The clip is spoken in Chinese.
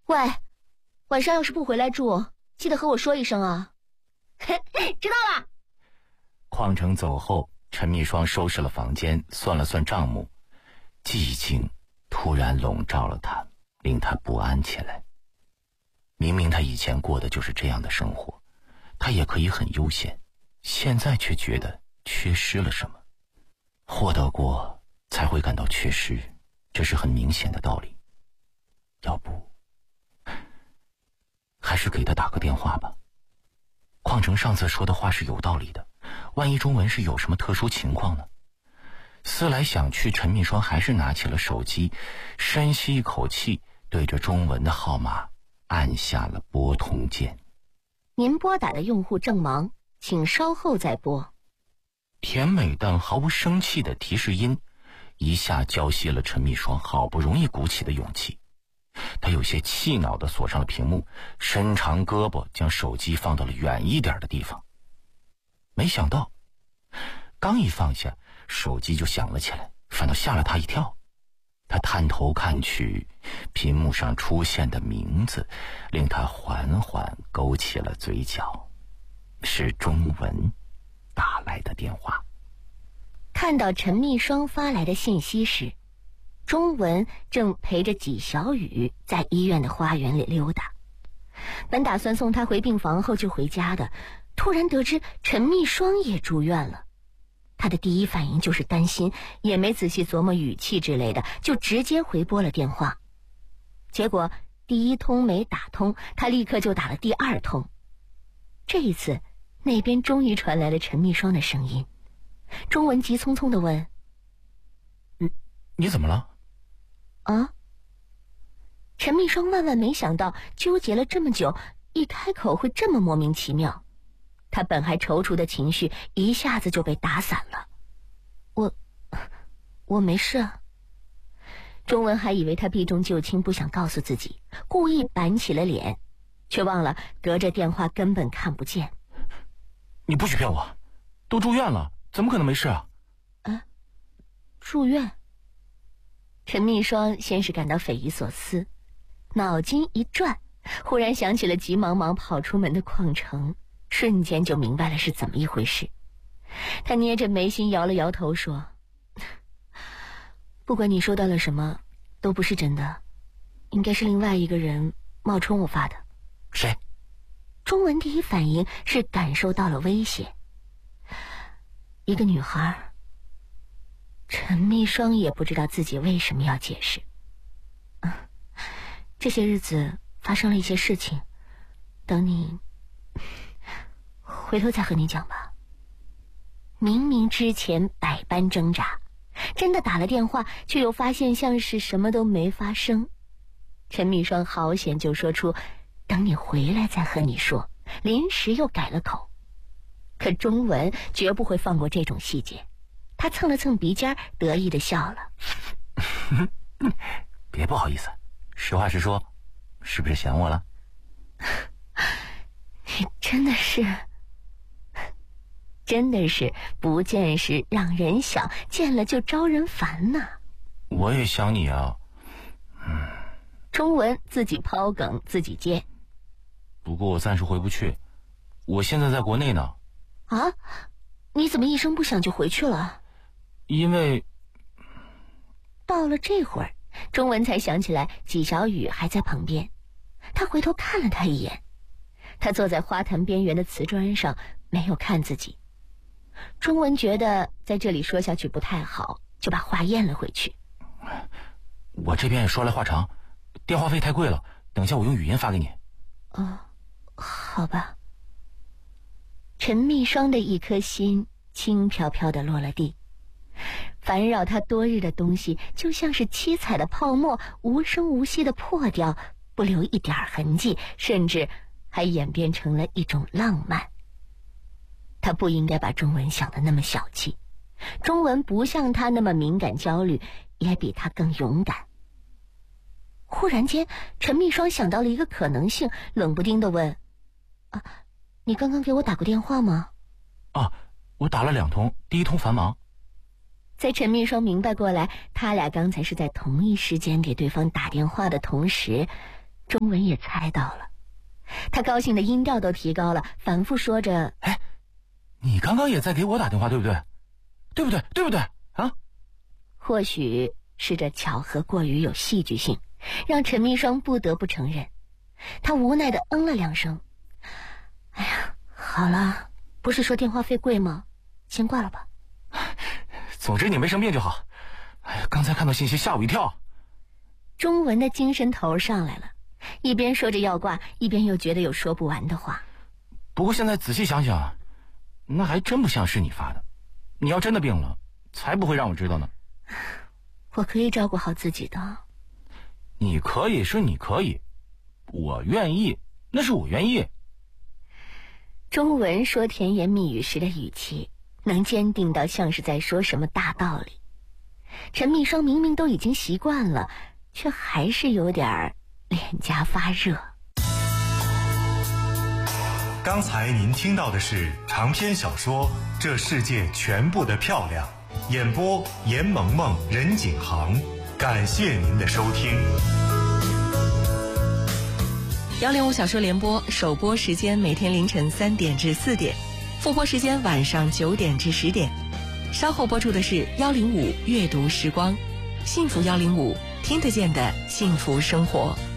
喂，晚上要是不回来住，记得和我说一声啊。 知道了。 邝城走后，陈密霜收拾了房间，算了算账目，寂静突然笼罩了他，令他不安起来。明明他以前过的就是这样的生活，他也可以很悠闲，现在却觉得缺失了什么。获得过才会感到缺失，这是很明显的道理。要不还是给他打个电话吧。邝城上次说的话是有道理的，万一钟文是有什么特殊情况呢？思来想去，陈密霜还是拿起了手机，深吸一口气，对着钟文的号码按下了拨通键。 您拨打的用户正忙，请稍后再拨。 甜美但毫无生气的提示音一下浇熄了陈密霜好不容易鼓起的勇气。他有些气恼地锁上了屏幕，伸长胳膊将手机放到了远一点的地方。没想到刚一放下，手机就响了起来，反倒吓了他一跳。他探头看去，屏幕上出现的名字令他缓缓勾起了嘴角，是钟文打来的电话。 看到陈密霜发来的信息时，钟文正陪着纪晓雨在医院的花园里溜达。本打算送他回病房后就回家的，突然得知陈密霜也住院了。他的第一反应就是担心，也没仔细琢磨语气之类的，就直接回拨了电话。结果第一通没打通，他立刻就打了第二通。这一次那边终于传来了陈密霜的声音。钟文急匆匆地问： 你怎么了？ 啊？陈密霜万万没想到纠结了这么久，一开口会这么莫名其妙。他本还踌躇的情绪一下子就被打散了。我没事啊。钟文还以为他避重就轻，不想告诉自己，故意板起了脸，却忘了隔着电话根本看不见。 你不许骗我，都住院了，怎么可能没事啊？ 住院？陈密霜先是感到匪夷所思，脑筋一转，忽然想起了急忙忙跑出门的邝城，瞬间就明白了是怎么一回事。他捏着眉心摇了摇头说：不管你收到了什么，都不是真的，应该是另外一个人冒充我发的。 谁？ 钟文第一反应是感受到了威胁。一个女孩。陈密霜也不知道自己为什么要解释。这些日子发生了一些事情，等你回头再和你讲吧。明明之前百般挣扎，真的打了电话，却又发现像是什么都没发生。陈密霜好险就说出等你回来再和你说，临时又改了口。可钟文绝不会放过这种细节，他蹭了蹭鼻尖，得意地笑了。 别不好意思，实话实说，是不是想我了？ 你真的是不见时让人想，见了就招人烦呐。 我也想你啊。 钟文自己抛梗自己接。 不过我暂时回不去，我现在在国内呢。 啊？你怎么一声不响就回去了？ 因为到了这会儿，钟文才想起来纪晓雨还在旁边。他回头看了他一眼，他坐在花坛边缘的瓷砖上，没有看自己。钟文觉得在这里说下去不太好，就把话咽了回去。 我这边也说来话长，电话费太贵了，等一下我用语音发给你。 好吧。陈密霜的一颗心轻飘飘地落了地，烦扰他多日的东西就像是七彩的泡沫，无声无息地破掉，不留一点痕迹，甚至还演变成了一种浪漫。他不应该把钟文想得那么小气，钟文不像他那么敏感焦虑，也比他更勇敢。忽然间，陈密霜想到了一个可能性，冷不丁地问：你刚刚给我打过电话吗？ 我打了2通，第一通繁忙。 在陈密霜明白过来他俩刚才是在同一时间给对方打电话的同时， 钟文也猜到了，他高兴的音调都提高了，反复说着：“ 哎，你刚刚也在给我打电话，对不对？对不对？对不对？啊？” 或许是这巧合过于有戏剧性，让陈密双不得不承认。他无奈的嗯了2声。哎呀，好了，不是说电话费贵吗？先挂了吧。 总之你没生病就好。哎呀，刚才看到信息吓我一跳。 钟文的精神头上来了，一边说着要挂，一边又觉得有说不完的话。 不过现在仔细想想，那还真不像是你发的。你要真的病了，才不会让我知道呢。 我可以照顾好自己的。 你可以是你可以，我愿意那是我愿意。 钟文说甜言蜜语时的语气能坚定到像是在说什么大道理。陈密双明明都已经习惯了，却还是有点脸颊发热。 刚才您听到的是长篇小说《这世界全部的漂亮》，演播严萌萌、任景航。感谢您的收听。 105小说联播首播时间每天凌晨3点至4点，复播时间晚上9点至10点。稍后播出的是105阅读时光，幸福105，听得见的幸福生活。